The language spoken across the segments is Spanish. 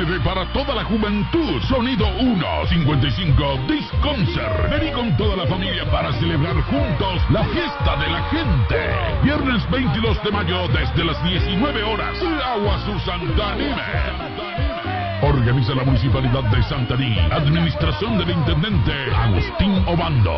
CNB para toda la juventud. Sonido 155 Disc Concert. Vení con toda la familia para celebrar juntos la fiesta de la gente. Viernes 22 de mayo desde las 19 horas. Aguazú Santanime. Organiza la Municipalidad de Santaní. Administración del Intendente Agustín Obando.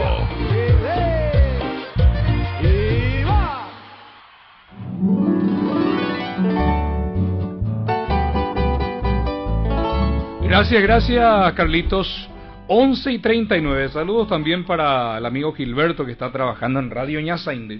Gracias Carlitos. 11:39. Saludos también para el amigo Gilberto que está trabajando en Radio Ñasainde.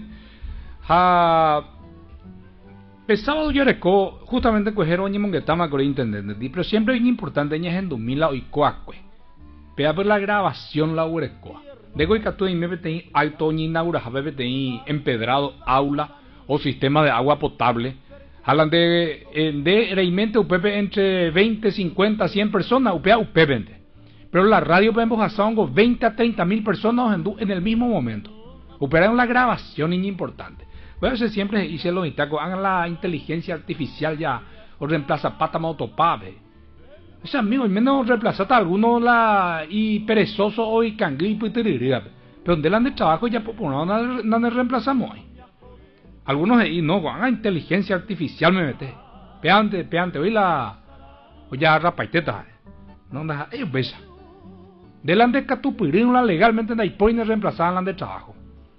Sábado yo recó justamente cogieron ñemonguetama con el intendente, pero siempre es importante en 2024. Pea por la grabación la urecoa. De que tú me metí alto ni inaugura, metí empedrado aula o sistema de agua potable. Hablan de realmente UPP entre 20, 50, 100 personas, UPP 20. Pero la radio podemos gastar 20 a 30 mil personas en el mismo momento. Operan la grabación es importante. Bueno, siempre hice los intacos, hagan la inteligencia artificial ya, o reemplaza pata motopave. O sea, amigo, al menos reemplazar a algunos y perezoso o y canguipo y tiririga. Pero donde la de trabajo ya no reemplazamos ahí. Algunos de ahí no, hagan inteligencia artificial me mete. Peante, hoy ya rapaiteta. No deja, ellos besan. Delante de Catupirín, legalmente no hay point reemplazar la de trabajo.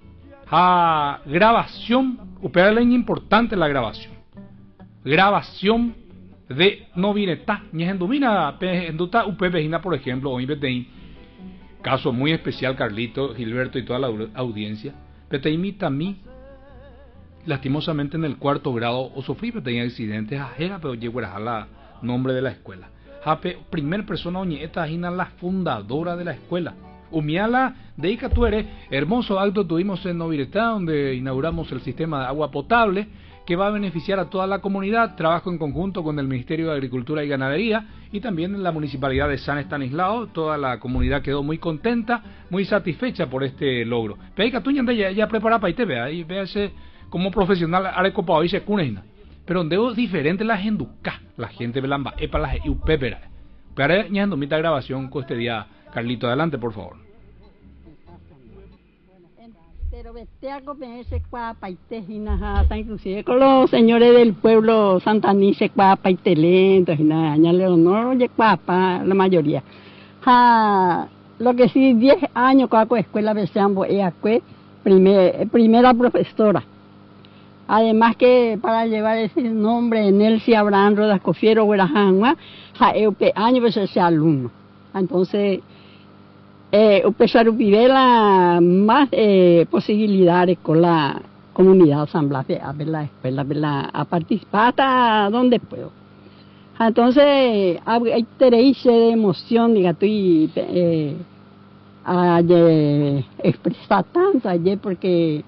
Grabación, es importante la grabación. Grabación de no viene ni en domina en duta UPP por ejemplo, hoy BTI. Caso muy especial Carlito, Gilberto y toda la audiencia. BTI imita a mí. Lastimosamente en el cuarto grado o sufrí tenía accidentes ajera, pero llegó a la nombre de la escuela. Primer persona oñeta ajina la fundadora de la escuela. Umiala de Ica tú eres, hermoso acto tuvimos en Noviretá donde inauguramos el sistema de agua potable que va a beneficiar a toda la comunidad. Trabajo en conjunto con el Ministerio de Agricultura y Ganadería y también en la Municipalidad de San Estanislao. Toda la comunidad quedó muy contenta, muy satisfecha por este logro. Pero Ica tú ya prepara para ITV, ahí véase como profesional arecopado y se cuneina. Pero donde es diferente la genduca, la gente velamba, epa la upepera. Pero ya en mitad grabación con este día, Carlito, adelante por favor. Pero vesteaco ese cuapaite hasta inclusive con los señores del pueblo santaní se cuapaite lento aña Leonor oye cuapa la mayoría. Lo que sí 10 años con escuela beseambo primera profesora. Además que para llevar ese nombre Nelsi Abraham Rodas Cofiero Huerajanua, año pues ese alumno. Entonces, empezar a vivir más posibilidades con la comunidad asamblea, a ver la escuela, a participar hasta donde puedo. Entonces, hay tereíse de emoción, diga tú, expresar tanto ayer porque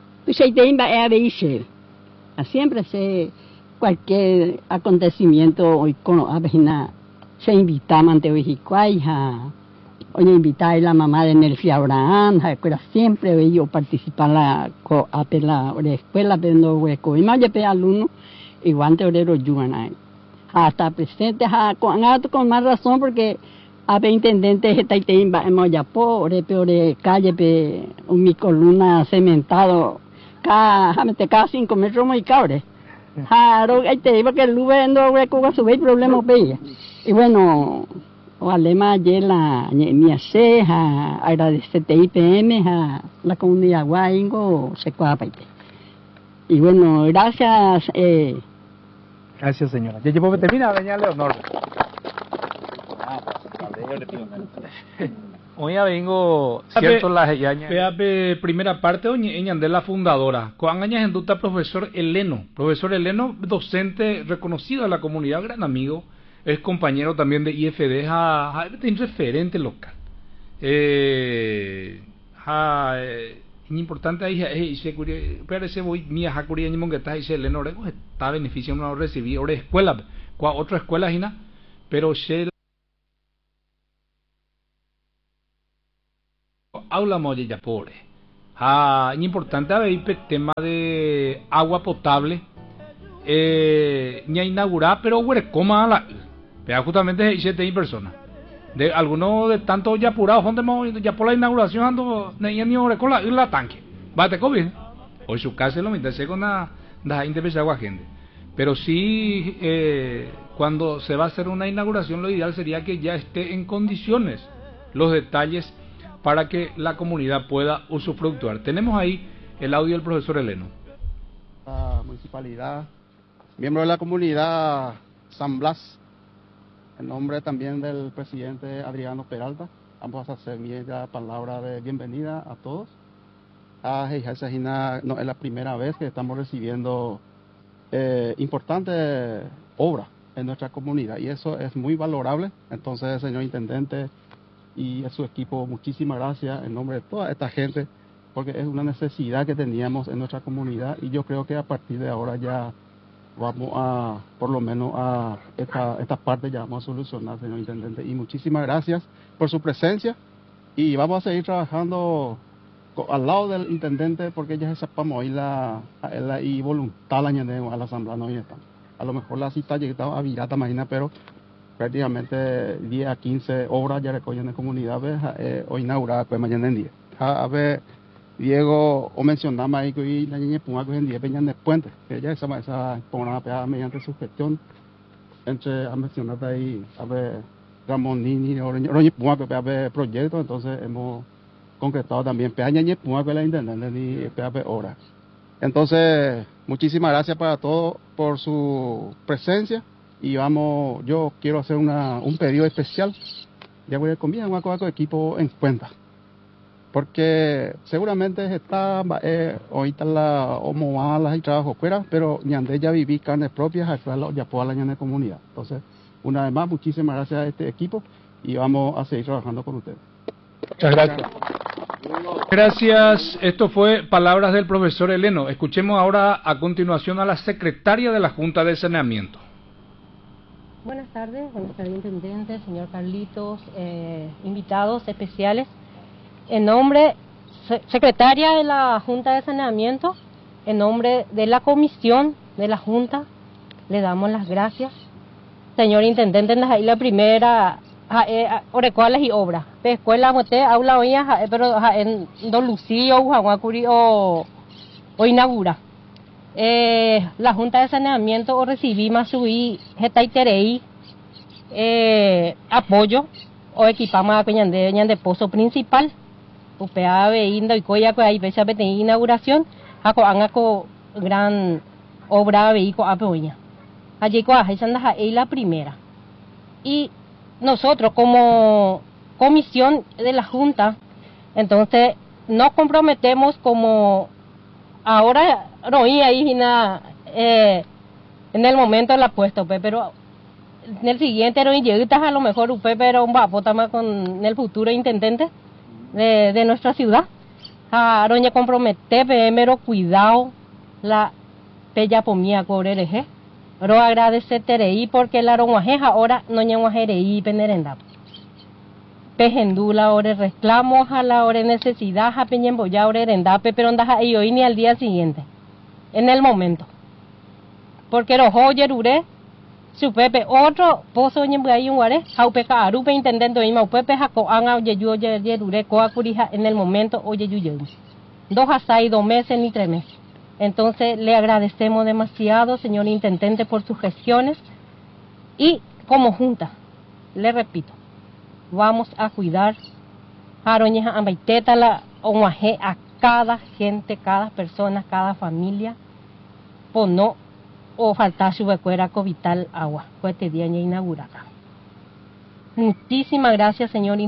siempre se cualquier acontecimiento hoy con se invita ante Ojicuay hoy invita a la mamá de Nelsi Abraham siempre yo participar la escuela pero hueco y más de alumno igual de obrero yuan hasta presente con más razón porque a intendente está en Moyapó ore calle mi columna cementado cada 5 metros muy cabre. Te digo que el lube no hueco a subir problemas veía. Y bueno, o alema ayer mi ceja agradecerte IPM a la comunidad guaingo se cuapaite. Y bueno, gracias. Gracias señora. Ya llevo termina doña Leonor. Hoy ya vengo cierto la primera parte de la fundadora con años en duda profesor Eleno docente reconocido de la comunidad, gran amigo, es compañero también de IFD, es referente local, importante ahí parece voy mía jacuría ni mongueta dice Eleno está beneficio no recibí ahora escuela otra escuela pero se aula molle ya pobre. Importante el tema de agua potable. Ni inaugurar, pero huercoma Pero justamente 7 personas. De algunos de tantos ya apurados, ya por la inauguración ando ni con la tanque. Bate COVID. Hoy su casa lo mitad con la intervención gente. Pero sí, cuando se va a hacer una inauguración, lo ideal sería que ya esté en condiciones los detalles para que la comunidad pueda usufructuar. Tenemos ahí el audio del profesor Eleno. La municipalidad, miembro de la comunidad San Blas, en nombre también del presidente Adriano Peralta, vamos a hacer la palabra de bienvenida a todos. No es la primera vez que estamos recibiendo importante obra en nuestra comunidad y eso es muy valorable. Entonces, señor intendente y a su equipo, muchísimas gracias en nombre de toda esta gente, porque es una necesidad que teníamos en nuestra comunidad y yo creo que a partir de ahora ya vamos a, por lo menos a esta parte ya vamos a solucionar, señor intendente, y muchísimas gracias por su presencia y vamos a seguir trabajando al lado del intendente porque ya sepamos ahí la y voluntad la a la asamblea no está. A lo mejor la cita llegó a virata imagina, pero prácticamente 10 a 15 obras ya recogen en comunidad hoy inaugurada pues mañana en día. A ver, Diego o mencionamos ahí que hoy la niña Puma que en día peñan de puente, que ya esa programa pegada mediante su gestión entre a mencionar ahí a ver Ramón Nini o Roñi Puma que a ver proyectos, entonces hemos concretado también peaña Puma que la intendente ni PAP horas. Entonces, muchísimas gracias para todos por su presencia y vamos, yo quiero hacer un pedido especial. Ya voy a comer un acuerdo de equipo en cuenta. Porque seguramente está ahorita la homoalas y trabajo fuera, pero ñandé ya viví carnes propias, ya puedo la ñandé comunidad. Entonces, una vez más, muchísimas gracias a este equipo y vamos a seguir trabajando con ustedes. Muchas gracias. Gracias. Esto fue palabras del profesor Eleno. Escuchemos ahora a continuación a la secretaria de la Junta de Saneamiento. Buenas tardes, intendente, señor Carlitos, invitados especiales. En nombre, secretaria de la Junta de Saneamiento, en nombre de la comisión de la Junta, le damos las gracias. Señor intendente, ahí la primera, orecuales y obras. Escuela, mote, aula, oía, pero en Don Lucío, Juancuri o inaugura. La Junta de Saneamiento o recibí más subí, jetaiterei, apoyo o equipamos a de pozo principal. Upea veindo y coya que hay veces de inauguración, hago gran obra vehículo a peoña. Allí es la primera. Y nosotros como comisión de la Junta, entonces nos comprometemos como ahora no hay ahí nada en el momento del apuesto, pero en el siguiente no llegas a lo mejor pero un vapota más con el futuro intendente de nuestra ciudad. A doña compromete primero cuidado la pella pomía corereje. Pero agradecerei porque la ronguajeja ahora no ñanguajerei penerenda. Pejendula ore reclamos a la hora necesidad a peñemboya ore rendape pero andaja y hoy ni al día siguiente. En el momento. Porque rojo yerure su pepe otro pozo ñembuay un guare, jaupeca arupe intendente y maupepe jaco anga yeyu yerure coacurija en el momento oye yuyu. 2 asai 2 meses ni 3 meses. Entonces le agradecemos demasiado, señor intendente, por sus gestiones y como junta, le repito, vamos a cuidar a ambaiteta la omaje a cada gente, cada persona, cada familia, por no o faltar su becuera vital agua, pues este día ya inaugurada. Muchísimas gracias, señor intendente.